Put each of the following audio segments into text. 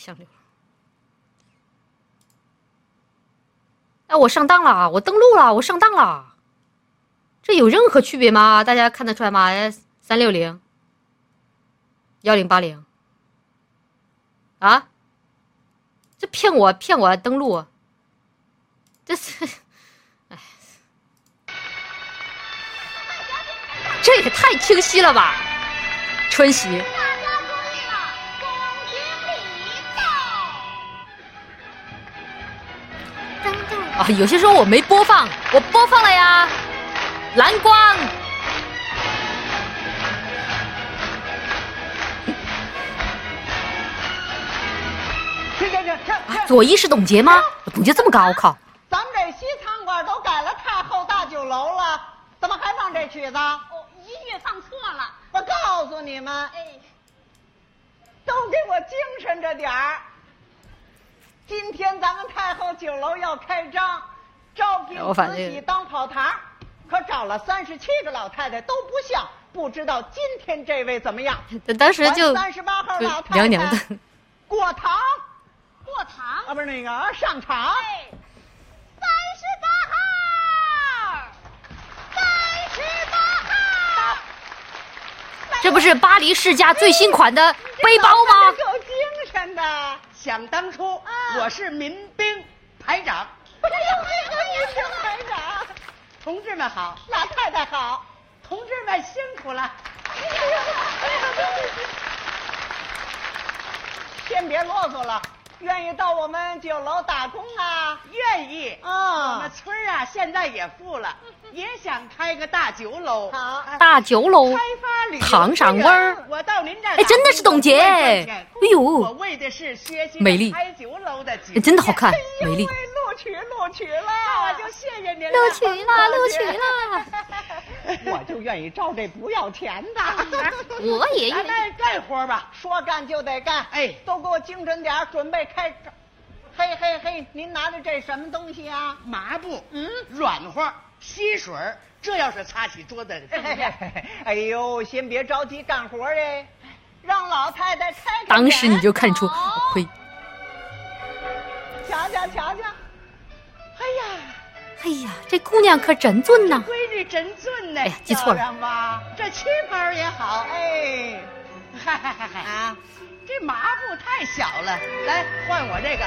想溜了。哎，我上当了，我登录了，我上当了。这有任何区别吗？大家看得出来吗？360、1080啊？这骗我登录，这是，哎，这也太清晰了吧！春熙，啊，有些时候我没播放，我播放了呀。蓝光，左一是董洁吗？董洁这么高，靠！ 咱们这西餐馆都改了太后大酒楼了，怎么还放这曲子？ 哦，音乐放错了。 我告诉你们，都给我精神着点儿。今天咱们太后酒楼要开张，招聘慈禧当跑堂。可找了37个老太太都不像，不知道今天这位怎么样？ 当时就 38号老太太娘娘的过堂啊， 不是那个上场。 38号， 这不是巴黎世家最新款的背包吗？ 够精神的。 想当初，我是民兵排长。 哎呦，民兵排长。 同志们好， 老太太好， 同志们辛苦了。 先别啰嗦了，愿意到我们酒楼打工啊？ 愿意。 啊， 我们村啊现在也富了，也想开个大酒楼。 好， 大酒楼， 开发旅游糖赏味儿。 我到您这儿， 哎，真的是董洁哎！哎呦， 我为的是学习美丽， 开酒楼的经验，真的好看，美丽。 录取了， 那我就谢谢您了。 录取了。 我就愿意照这不要钱的。 我也咱们干活吧， 说干就得干。 哎， 都给我精神点，准备开。嘿，您拿的这什么东西啊？ 麻布，软和，吸水，这要是擦起桌子。 哎呦，先别着急干活哎，让老太太开。 当时你就看出亏。 瞧。 哎呀，这姑娘可真俊呐！ 闺女真俊呢。 哎呀，记错了吧？ 这旗袍也好。 哎， 嗨啊，这麻布太小了，来换我这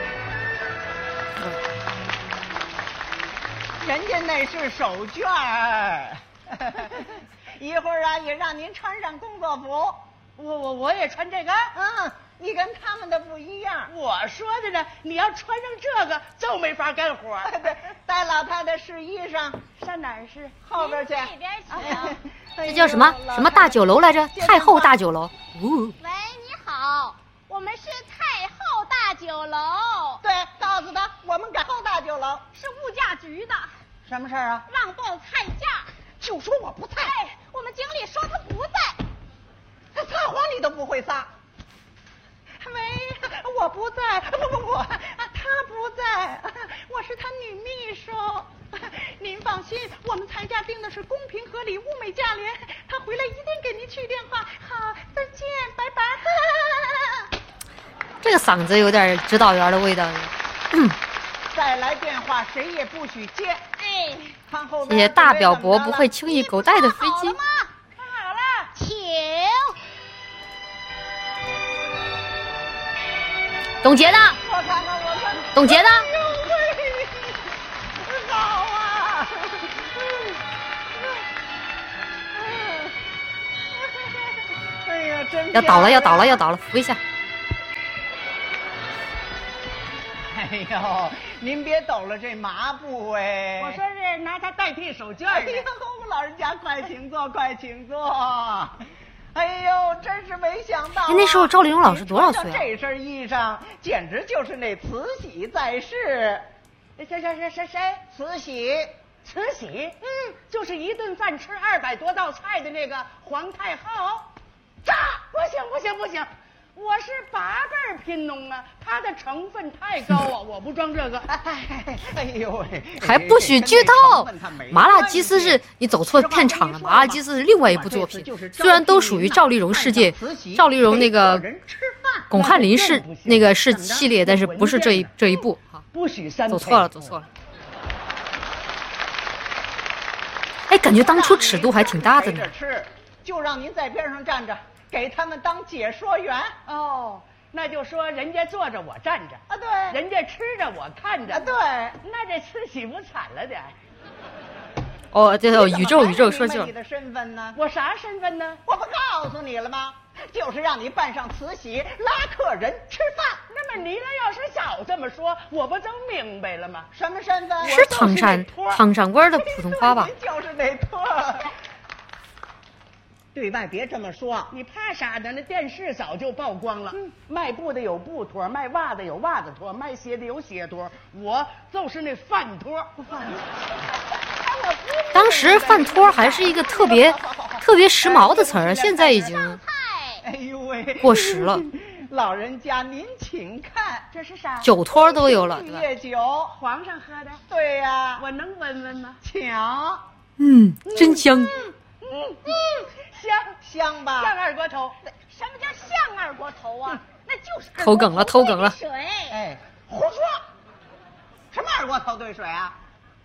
个。 人家那是手绢儿。一会儿啊，也让您穿上工作服。 我也穿这个。 你跟他们的不一样。 我说的呢，你要穿上这个就没法干活。 对，带老太太试衣裳， 上哪儿试？ 后边去。 那边请。 这叫什么大酒楼来着？太后大酒楼。 喂，你好，我们是太后大酒楼。 对，告诉他我们改后大酒楼是物价局的。 什么事儿啊？ 忘报菜价。 就说我不在。 我们经理说他不在。 他撒谎你都不会撒。喂，我不在，不，他不在，我是他女秘书。您放心，我们菜价定的是公平合理、物美价廉，他回来一定给您去电话。好，再见，拜拜。 这个嗓子有点指导员的味道。 再来电话谁也不许接。看后谢谢大表伯不会轻易狗带的飞机。 看好了，请。 董洁呢？ 我看。 董洁呢？ 好啊！哎呀，真要倒了，扶一下。 哎呦，您别抖了这麻布哎！ 我说是拿它代替手绢。 哎呦，老人家快请坐，快请坐。哎呦，真是没想到、啊！ 那时候赵丽蓉老师多少岁啊？ 这身衣裳简直就是那慈禧在世。 谁？慈禧，就是一顿饭吃200多道菜的那个皇太后。不行，我是8辈贫农啊，它的成分太高啊，我不装这个。 哎呦喂， 还不许剧透！麻辣鸡丝是你走错片场了，麻辣鸡丝是另外一部作品，虽然都属于赵丽蓉世界，赵丽蓉那个巩汉林是那个是系列，但是不是这一部啊？ 不许三走错了。哎，感觉当初尺度还挺大的呢。 吃，就让您在边上站着，给他们当解说员。 哦，那就说人家坐着我站着啊，对， 人家吃着我看着啊，对， 那这慈禧不惨了点？ 哦，这有宇宙说就你的身份呢？ 我啥身份呢？ 我不告诉你了吗？就是让你扮上慈禧拉客人吃饭。 那么你要是早这么说，我不都明白了吗？ 什么身份？ 是唐山味儿的普通话吧？ 您就是那托儿。对外别这么说， 你怕啥呢？那电视早就曝光了。卖布的有布托，卖袜的有袜子托，卖鞋的有鞋托，我就是那饭托。 当时饭托还是一个特别时髦的词儿，现在已经哎呦喂， 过时了。 老人家您请看， 这是啥？ 酒托都有了，对吧？ 月酒， 皇上喝的。 对呀， 我能闻闻吗？ 请。 真香。 香吧？ 像二锅头。 什么叫像二锅头啊？那就是偷梗了。 水。 哎，胡说！什么二锅头兑水啊？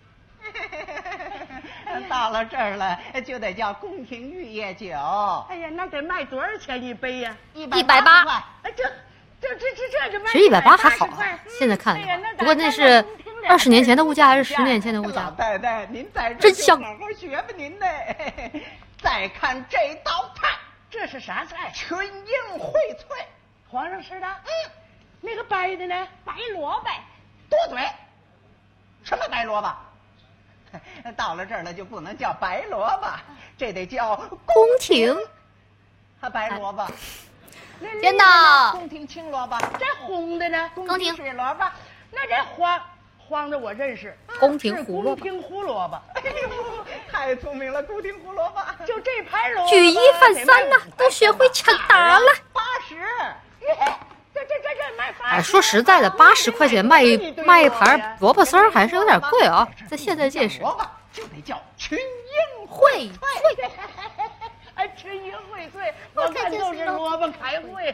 到了这儿了，就得叫宫廷玉液酒。 哎呀，那得卖多少钱一杯呀 ？180 块。 哎，这就卖。 其实180还好啊，现在看的话。不过那是20年前的物价还是10年前的物价？ 老太太，您在这真香。 好好学吧您呢。再看这道菜， 这是啥菜？ 群英荟萃， 皇上吃的。那个白的呢？ 白萝卜。 多嘴。什么白萝卜？到了这儿了就不能叫白萝卜，这得叫宫廷。 白萝卜。 天哪！ 宫廷青萝卜。 这红的呢？ 宫廷水萝卜。 那这黄的我认识。 宫廷胡萝卜。 宫廷胡萝卜。 哎呦，太聪明了，宫廷胡萝卜。 就这盘萝卜。 举一反三了，都学会抢答了。 80。 这卖80。 哎，说实在的，80块钱卖一盘萝卜丝儿还是有点贵啊，在现在这时。 萝卜就得叫群英荟萃。 哎，群英荟萃，我看都是萝卜开会。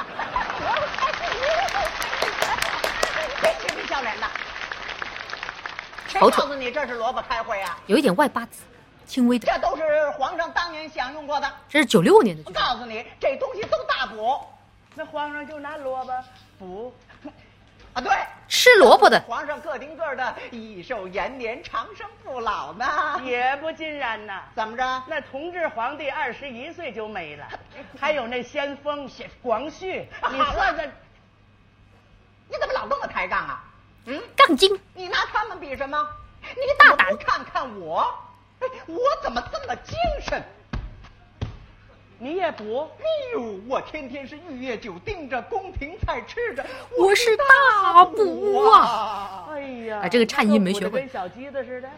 别笑脸的。谁告诉你这是萝卜开会啊？ 有一点外八字，轻微的。 这都是皇上当年享用过的。 这是96年的。 我告诉你，这东西都大补。 那皇上就拿萝卜补啊？对， 吃萝卜的。 皇上个顶个的益寿延年、长生不老呢。 也不尽然呐。 怎么着？ 那同治皇帝21岁就没了，还有那先锋广旭，你算算。 你怎么老跟我抬杠啊？ 杠精！ 你拿他们比什么？你大胆！ 看看我，我怎么这么精神？ 你也补？ 哎呦，我天天是玉液酒盯着，宫廷菜吃着， 我是大补啊！ 哎呀， 这个颤音没学会， 跟小鸡子似的。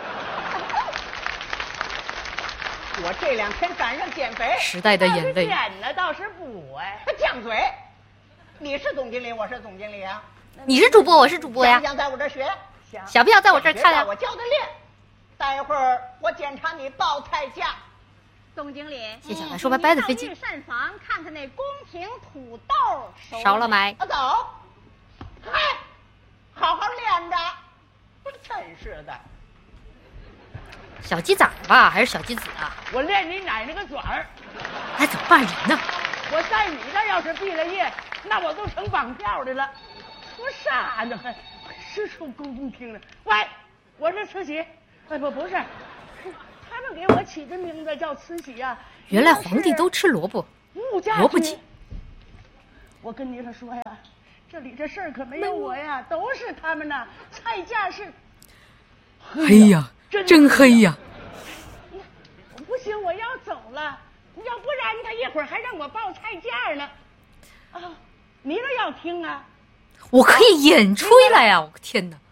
我这2天赶上减肥， 时代的眼泪。 减呢倒是补哎， 犟嘴！你是总经理，我是总经理啊。 你是主播，我是主播呀。 想在我这学？ 想不想在我这看呀？ 我教他练。待会儿我检查你报菜价。 总经理， 谢谢来说拜拜的飞机。 御膳房看看那宫廷土豆烧了没？ 走。嗨，好好练着。真是的。 小鸡崽吧，还是小鸡子啊？ 我练你奶奶个爪儿！ 还怎么骂人呢？ 我在你这要是毕了业，那我都成绑票的了。说啥呢？还是出宫廷了？喂，我是慈禧。哎，不是。他们给我起的名字叫慈禧啊！ 原来皇帝都吃萝卜，萝卜鸡。 我跟你说呀，这里这事儿可没有我呀，都是他们呐。菜价是黑呀，真黑呀！ 不行，我要走了，要不然他一会儿还让我报菜价呢。啊，你们要听啊？ 我可以演吹来呀！我天哪！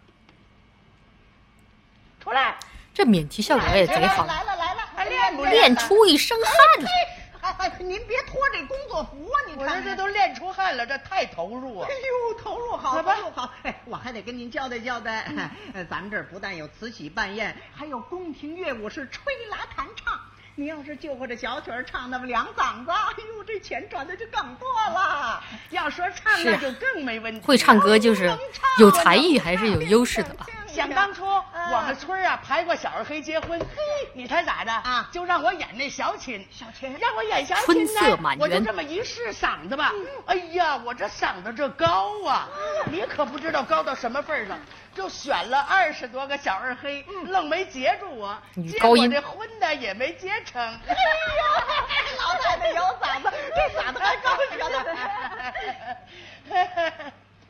出来。 这免提效果也贼好， 来了， 还练不练出一身汗来。您别脱这工作服啊！你看， 我这都练出汗了，这太投入啊！ 哎呦，投入好，投入好。哎，我还得跟您交代交代，咱们这儿不但有慈禧办宴，还有宫廷乐舞是吹拉弹唱。你要是就会这小曲儿唱那么2嗓子，哎呦，这钱赚的就更多了。 要要说唱， 是那就更没问题。 会唱歌就是有才艺还是有优势的啊。 想当初我们村啊排过小二黑结婚，你猜咋的啊？ 就让我演那小琴， 小琴让我演小琴春呢色满园我就这么一试嗓子吧，哎呀，我这嗓子这高啊，你可不知道高到什么份儿上。就选了20多个小二黑，愣没接住我，结果女高音这婚呢也没结成。 哎呀，老太太有嗓子，这嗓子还高着呢。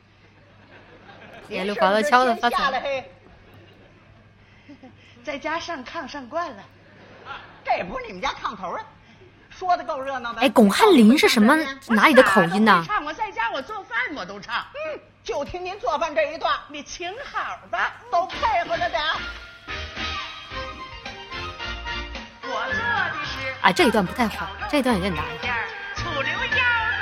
连六华子敲的发财。 下了嘿， 在家上炕上惯了。 这不是你们家炕头啊？说的够热闹的。 哎，巩汉林是什么哪里的口音呢？ 唱，我在家我做饭我都唱。 就听您做饭这一段， 你请好吧， 都配合着点。 我做的是啊，这一段不太好，这一段有点难。 醋溜腰